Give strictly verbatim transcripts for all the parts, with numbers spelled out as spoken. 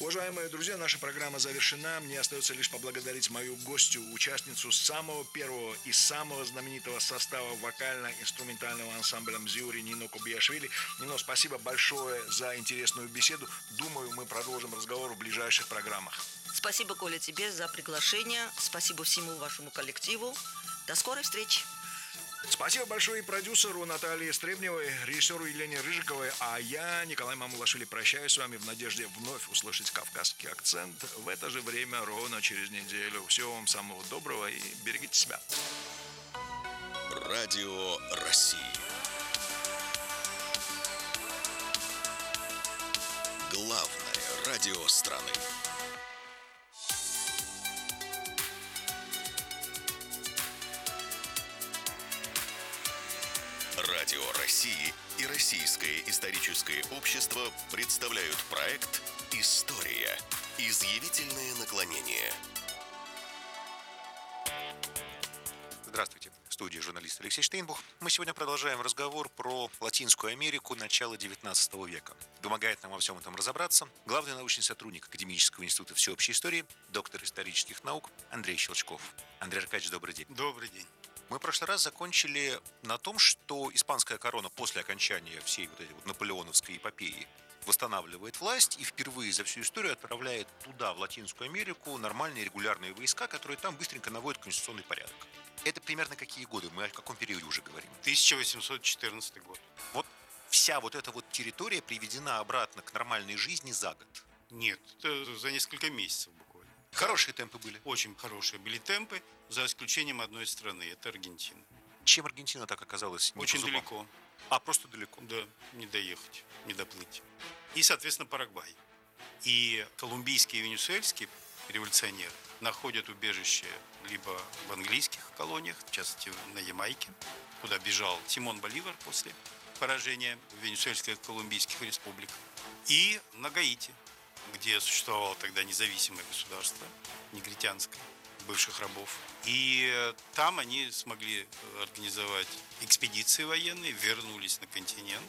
Уважаемые друзья, наша программа завершена. Мне остается лишь поблагодарить мою гостью, участницу самого первого и самого знаменитого состава вокально-инструментального ансамбля «Мзиури» Нино Кобиашвили. Нино, спасибо большое за интересную беседу. Думаю, мы продолжим разговор в ближайших программах. Спасибо, Коля, тебе за приглашение. Спасибо всему вашему коллективу. До скорой встречи. Спасибо большое и продюсеру Наталье Стребневой, режиссеру Елене Рыжиковой, а я, Николай Мамулашвили, прощаюсь с вами в надежде вновь услышать кавказский акцент в это же время ровно через неделю. Всего вам самого доброго и берегите себя. Радио России. Главное радио страны. Радио России и Российское историческое общество представляют проект «История. Изъявительное наклонение». Здравствуйте. В студии журналист Алексей Штейнбух. Мы сегодня продолжаем разговор про Латинскую Америку начала девятнадцатого века. Помогает нам во всем этом разобраться главный научный сотрудник Академического института всеобщей истории, доктор исторических наук Андрей Щелчков. Андрей Аркадьевич, добрый день. Добрый день. Мы в прошлый раз закончили на том, что испанская корона после окончания всей вот этой вот наполеоновской эпопеи восстанавливает власть и впервые за всю историю отправляет туда, в Латинскую Америку, нормальные регулярные войска, которые там быстренько наводят конституционный порядок. Это примерно какие годы? Мы о каком периоде уже говорим? тысяча восемьсот четырнадцатый год. Вот вся вот эта вот территория приведена обратно к нормальной жизни за год. Нет, это за несколько месяцев буквально. Хорошие темпы были? Очень хорошие были темпы, за исключением одной страны, это Аргентина. Чем Аргентина так оказалась не Очень по зубам? далеко. А, просто далеко? Да, не доехать, не доплыть. И, соответственно, Парагвай. И колумбийские и венесуэльские революционеры находят убежище либо в английских колониях, в частности на Ямайке, куда бежал Симон Боливар после поражения в венесуэльских и колумбийских республиках, и на Гаити, где существовало тогда независимое государство, негритянское, бывших рабов. И там они смогли организовать экспедиции военные, вернулись на континент.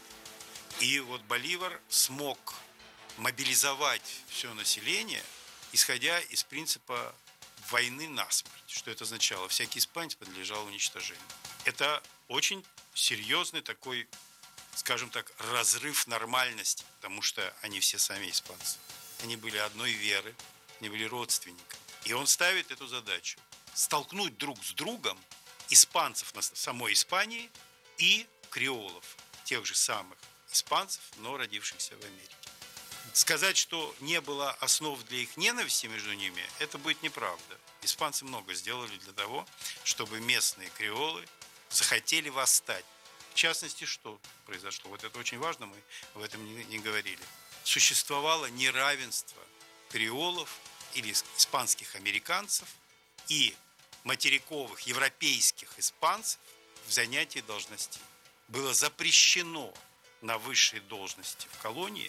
И вот Боливар смог мобилизовать все население, исходя из принципа войны насмерть. Что это означало? Всякий испанец подлежал уничтожению. Это очень серьезный такой, скажем так, разрыв нормальности, потому что они все сами испанцы. Они были одной веры, они были родственниками. И он ставит эту задачу – столкнуть друг с другом испанцев на самой Испании и креолов, тех же самых испанцев, но родившихся в Америке. Сказать, что не было основ для их ненависти между ними, это будет неправда. Испанцы много сделали для того, чтобы местные креолы захотели восстать. В частности, что произошло? Вот это очень важно, мы об этом не, не говорили. Существовало неравенство креолов или испанских американцев и материковых европейских испанцев в занятии должностей. Было запрещено на высшие должности в колонии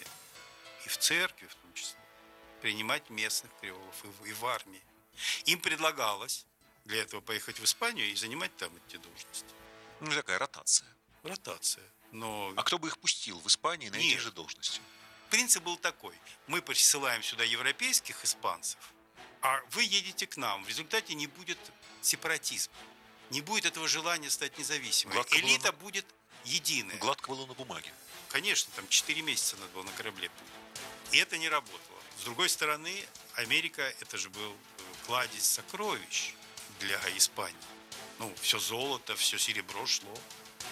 и в церкви в том числе принимать местных креолов и в, и в армии. Им предлагалось для этого поехать в Испанию и занимать там эти должности. Ну, такая ротация. Ротация. Но... А кто бы их пустил в Испании на Нет. эти же должности? Принцип был такой. Мы присылаем сюда европейских испанцев, а вы едете к нам. В результате не будет сепаратизма. Не будет этого желания стать независимой. Гладко Элита было... будет единая. Гладко было на бумаге. Конечно, там четыре месяца надо было на корабле быть. И это не работало. С другой стороны, Америка, это же был кладезь сокровищ для Испании. Ну, все золото, все серебро шло